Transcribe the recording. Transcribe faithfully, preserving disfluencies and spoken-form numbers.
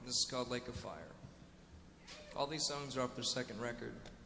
This is called Lake of Fire. All these songs are off their second record.